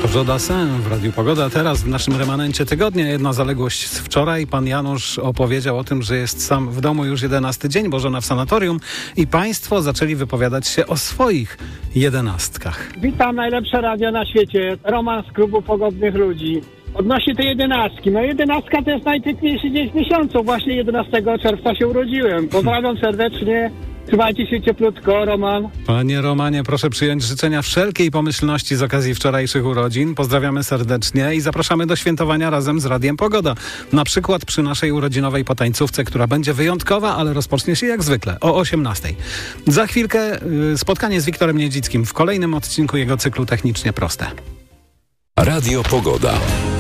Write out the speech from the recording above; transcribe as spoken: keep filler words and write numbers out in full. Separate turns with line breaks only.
Georges Dassin w Radiu Pogoda. Teraz w naszym remanencie tygodnia jedna zaległość z wczoraj. Pan Janusz opowiedział o tym, że jest sam w domu już jedenasty dzień, bo żona w sanatorium i państwo zaczęli wypowiadać się o swoich jedenastkach.
Witam, najlepsze radio na świecie. Roman z klubu Pogodnych Ludzi. Odnośnie tej jedenastki. No jedenastka to jest najpiękniejszy dzień w miesiącu. Właśnie jedenastego czerwca się urodziłem. Pozdrawiam serdecznie. Trzymajcie się cieplutko, Roman.
Panie Romanie, proszę przyjąć życzenia wszelkiej pomyślności z okazji wczorajszych urodzin. Pozdrawiamy serdecznie i zapraszamy do świętowania razem z Radiem Pogoda. Na przykład przy naszej urodzinowej potańcówce, która będzie wyjątkowa, ale rozpocznie się jak zwykle o osiemnastej. Za chwilkę y, spotkanie z Wiktorem Niedzickim w kolejnym odcinku jego cyklu Technicznie Proste.
Radio Pogoda.